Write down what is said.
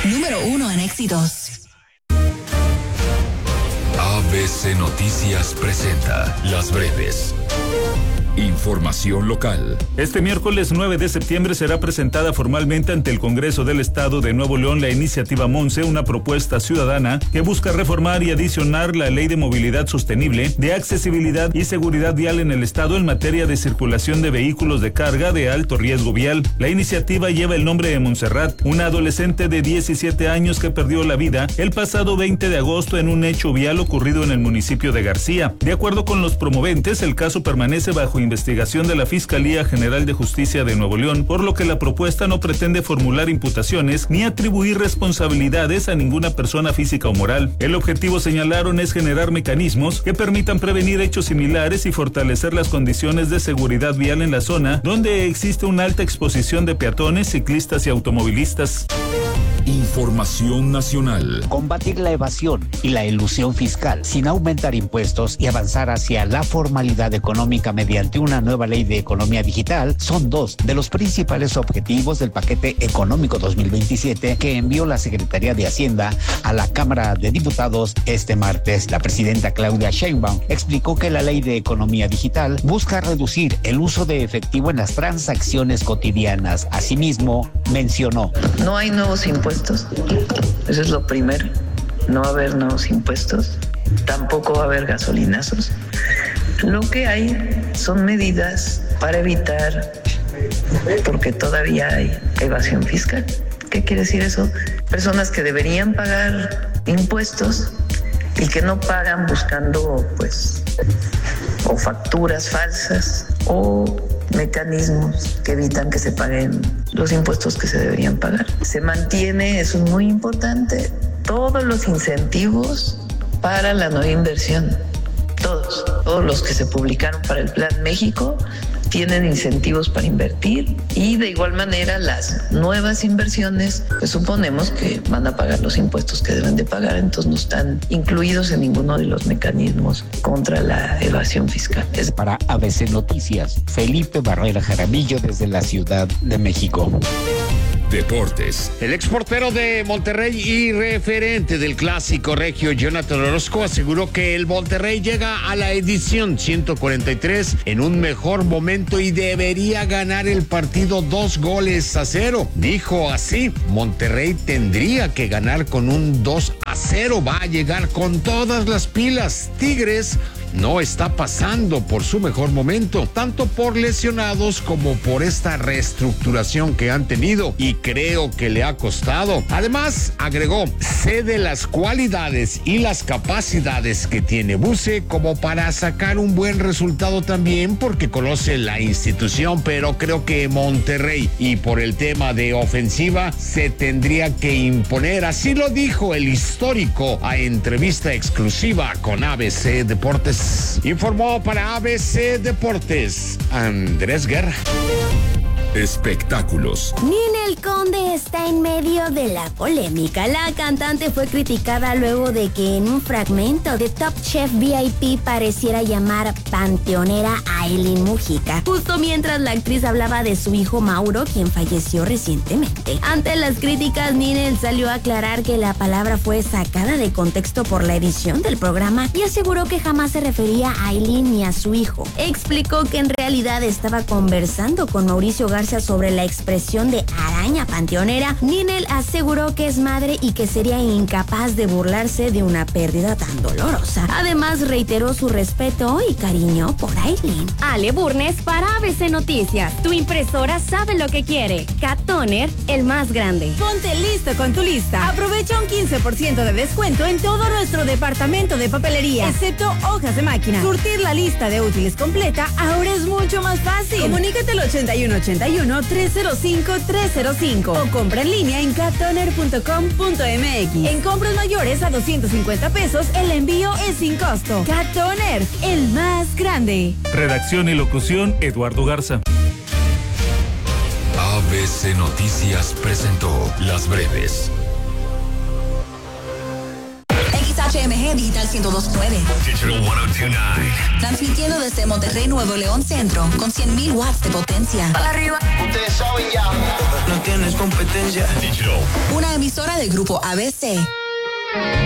Número 1 en éxitos. ABC Noticias presenta Las Breves. Información local. Este miércoles 9 de septiembre será presentada formalmente ante el Congreso del Estado de Nuevo León la iniciativa Monse, una propuesta ciudadana que busca reformar y adicionar la Ley de Movilidad Sostenible, de accesibilidad y seguridad vial en el Estado en materia de circulación de vehículos de carga de alto riesgo vial. La iniciativa lleva el nombre de Montserrat, una adolescente de 17 años que perdió la vida el pasado 20 de agosto en un hecho vial ocurrido en el municipio de García. De acuerdo con los promoventes, el caso permanece bajo investigación de la Fiscalía General de Justicia de Nuevo León, por lo que la propuesta no pretende formular imputaciones ni atribuir responsabilidades a ninguna persona física o moral. El objetivo, señalaron, es generar mecanismos que permitan prevenir hechos similares y fortalecer las condiciones de seguridad vial en la zona donde existe una alta exposición de peatones, ciclistas y automovilistas. Información nacional. Combatir la evasión y la elusión fiscal sin aumentar impuestos y avanzar hacia la formalidad económica mediante una nueva ley de economía digital son dos de los principales objetivos del paquete económico 2027 que envió la Secretaría de Hacienda a la Cámara de Diputados este martes. La presidenta Claudia Sheinbaum explicó que la ley de economía digital busca reducir el uso de efectivo en las transacciones cotidianas. Asimismo, mencionó: no hay nuevos impuestos, eso es lo primero, no va a haber nuevos impuestos, tampoco va a haber gasolinazos. Lo que hay son medidas para evitar, porque todavía hay evasión fiscal. ¿Qué quiere decir eso? Personas que deberían pagar impuestos y que no pagan buscando, pues, o facturas falsas o mecanismos que evitan que se paguen los impuestos que se deberían pagar. Se mantiene, eso es muy importante, todos los incentivos para la nueva inversión. Todos los que se publicaron para el Plan México tienen incentivos para invertir, y de igual manera las nuevas inversiones, pues suponemos que van a pagar los impuestos que deben de pagar, entonces no están incluidos en ninguno de los mecanismos contra la evasión fiscal. Para ABC Noticias, Felipe Barrera Jaramillo desde la Ciudad de México. Deportes. El exportero de Monterrey y referente del clásico regio, Jonathan Orozco, aseguró que el Monterrey llega a la edición 143 en un mejor momento y debería ganar el partido 2-0. Dijo así: Monterrey tendría que ganar con un 2-0, va a llegar con todas las pilas. Tigres no está pasando por su mejor momento, tanto por lesionados como por esta reestructuración que han tenido, y creo que le ha costado. Además, agregó, sé de las cualidades y las capacidades que tiene Buse como para sacar un buen resultado también, porque conoce la institución, pero creo que Monterrey, y por el tema de ofensiva, se tendría que imponer. Así lo dijo el histórico a entrevista exclusiva con ABC Deportes. Informó para ABC Deportes Andrés Guerra. Espectáculos. Ninel Conde está en medio de la polémica. La cantante fue criticada luego de que en un fragmento de Top Chef VIP pareciera llamar panteonera a Aileen Mujica, justo mientras la actriz hablaba de su hijo Mauro, quien falleció recientemente. Ante las críticas, Ninel salió a aclarar que la palabra fue sacada de contexto por la edición del programa y aseguró que jamás se refería a Aileen ni a su hijo. Explicó que en realidad estaba conversando con Mauricio Garza sobre la expresión de araña panteonera. Ninel aseguró que es madre y que sería incapaz de burlarse de una pérdida tan dolorosa. Además, reiteró su respeto y cariño por Aileen. Ale Burnes para ABC Noticias. Tu impresora sabe lo que quiere. Cat Toner, el más grande. Ponte listo con tu lista. Aprovecha un 15% de descuento en todo nuestro departamento de papelería, excepto hojas de máquina. Surtir la lista de útiles completa ahora es mucho más fácil. Comunícate al 8181-305-305 o compra en línea en cattoner.com.mx. En compras mayores a 250 pesos, el envío es sin costo. Cat Toner, el más grande. Redacción y locución, Eduardo Garza. ABC Noticias presentó Las Breves. HMG Digital 102.9. Digital 102.9. Transmitiendo desde Monterrey, Nuevo León Centro, con 100.000 watts de potencia. Para arriba. Ustedes saben ya. No tienes competencia. Digital. Una emisora del grupo ABC.